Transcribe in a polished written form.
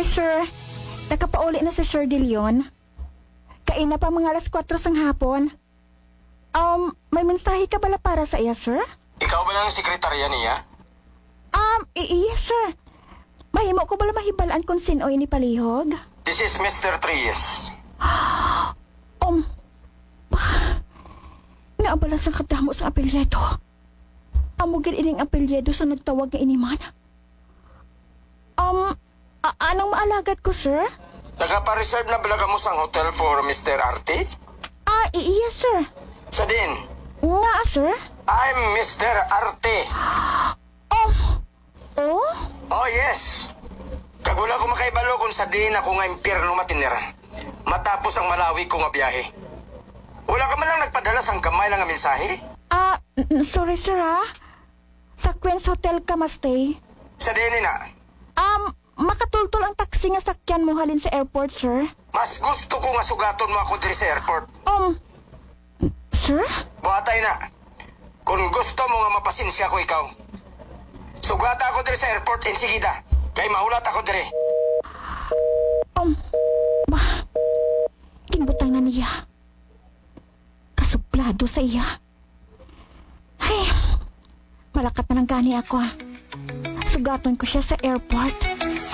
sorry sir. Nakapauli na si Sir De Leon. Kaina pa mga alas 4 sang hapon. May mensahe ka bala para sa iya, sir? Ikaw ba lang ang sekretarya niya? Yes, sir. Mahimo ko bala mahibalaan kung sino ini palihog? This is Mr. Trias. Nga bala sa kadamo sa apelyedo. Amugin ining apelyedo sa nagtawag nga iniman. Anong maalagad ko, sir? Nagpa-reserve na balaga mo sa hotel for Mr. Arte? Yes, sir. Sa din, Nga, sir? I'm Mr. Arte. Oh? Oh, yes. Kagula ko makaibalo kung sa din ako nga impyerno matinira. Matapos ang malawi ko nga biyahe. Wala ka man lang nagpadala sang gamay lang nga mensahe? Sorry, sir, ha? Sa Queen's Hotel ka ma-stay? Sa din na. Makatultol ang taxi nga sakyan mo halin sa airport, sir? Mas gusto ko nga sugaton mo ako diri sa airport. Sir? Buhatay na. Kung gusto mo nga mapasinsya ko ikaw. Sugata ako diri sa airport and sigida. Kay mahulat ako diri. Kinbutang na niya. Kasuplado sa iya. Ay, malakat na lang gani ako. Sugaton ko siya sa airport.